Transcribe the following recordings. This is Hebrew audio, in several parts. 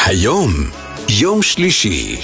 היום, יום שלישי.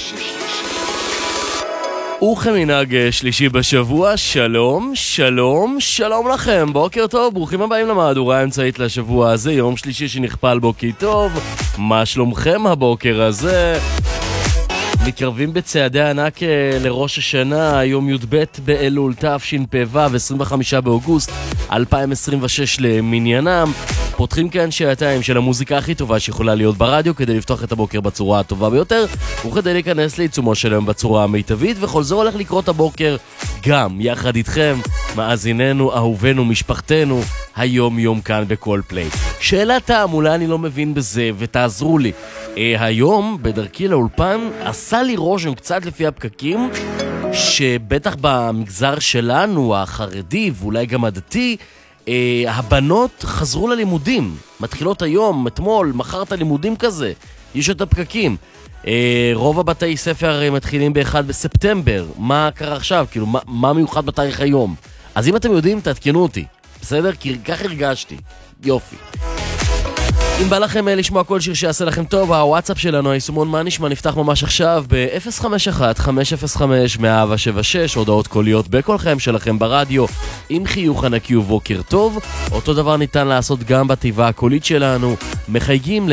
וכמנהג שלישי בשבוע, שלום לכם, בוקר טוב, ברוכים הבאים למהדורה האמצעית לשבוע הזה, יום שלישי שנכפל בו כי טוב. מה שלומכם הבוקר הזה? מתקרבים בצעדי ענק לראש השנה, היום י"ב באלול תשפ"ו, 25 באוגוסט 2026 למניינם. פותחים כאן שעתיים של המוזיקה הכי טובה שיכולה להיות ברדיו כדי לפתוח את הבוקר בצורה הטובה ביותר וכדי להיכנס לעיצומו שלהם בצורה המיטבית, וכל זה הולך לקרות הבוקר גם יחד איתכם, מאזיננו, אהובנו, משפחתנו, היום יום כאן בכל פליי. שאלת טעם, אולי אני לא מבין בזה ותעזרו לי. היום בדרכי לאולפן עשה לי רושם קצת לפי הפקקים שבטח במגזר שלנו החרדי ואולי גם הדתי הבנות חזרו ללימודים, מתחילות היום, אתמול, מחר את הלימודים כזה, יש את הפקקים. רוב הבתי ספר מתחילים ב-1 בספטמבר. מה קרה עכשיו? כאילו, מה מיוחד בתאריך היום? אז אם אתם יודעים, תעדכנו אותי, בסדר? כי כך הרגשתי. יופי. אם בא לכם לשמוע כל שיר שיעשה לכם טוב, הוואטסאפ שלנו, היישומון מה נשמע, נפתח ממש עכשיו ב-051-505-176, הודעות קוליות בקולכם שלכם ברדיו, עם חיוך ענקי ובוקר טוב. אותו דבר ניתן לעשות גם בתיבה הקולית שלנו, מחייגים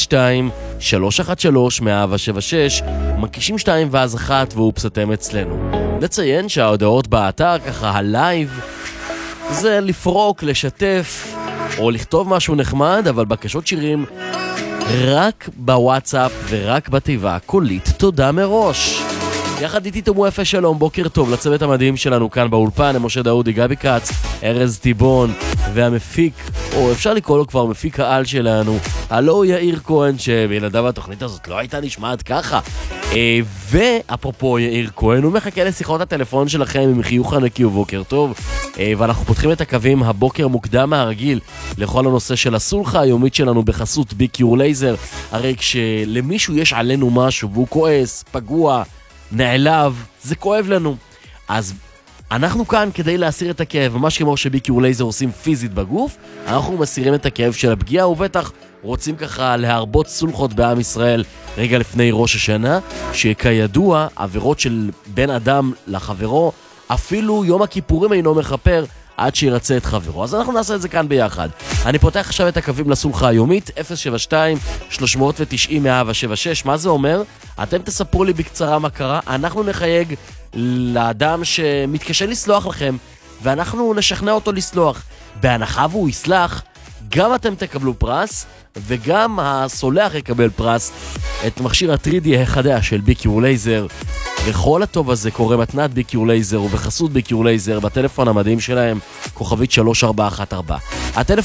ל-02-313-176, מקישים 2 ואז 1 ואופסתם אצלנו. נציין שההודעות באתר, ככה הלייב, זה לפרוק, לשתף או לכתוב משהו נחמד, אבל בקשות שירים רק בוואטסאפ ורק בתיבה קולית. תודה מראש. יחד איתי תמו יפה, שלום, בוקר טוב לצוות המדהים שלנו כאן באולפן, משה דאודי, גבי קץ, ארז טיבון, והמפיק, או אפשר לקרוא לו כבר מפיק העל שלנו, הלו יאיר כהן, שבילדיו התוכנית הזאת לא הייתה נשמעת ככה. ואפרופו יאיר כהן, הוא מחכה לשיחות הטלפון שלכם עם חיוך ענקי ובוקר טוב, ואנחנו פותחים את הקווים הבוקר מוקדם מהרגיל לכל הנושא של הסולחה היומית שלנו בחסות ביקיור לייזר. הרי כשלמישהו יש עלינו משהו והוא כועס, פגוע, נעלב, זה כואב לנו. אז אנחנו כאן כדי להסיר את הכאב, ממש כמו שביקיור לייזר עושים פיזית בגוף, אנחנו מסירים את הכאב של הפגיעה, ובטח רוצים ככה להרבות סולחות בעם ישראל רגע לפני ראש השנה, שכידוע עבירות של בן אדם לחברו, אפילו יום הכיפורים אינו מחפר עד שירצה את חברו. אז אנחנו נעשה את זה כאן ביחד. אני פותח עכשיו את הקווים לסולחה היומית, 072-390-176. מה זה אומר? אתם תספרו לי בקצרה מה קרה, אנחנו נחייג לאדם שמתקשה לסלוח לכם, ואנחנו נשכנע אותו לסלוח. בהנחה והוא יסלח, גם אתם תקבלו פרס, וגם הסולח יקבל פרס, את מכשיר הטרידי החדש של ביקיור לייזר. וכל הטוב הזה קורה מתנת ביקיור לייזר ובחסות ביקיור לייזר בטלפון המדהים שלהם, כוכבית 3414. הטלפון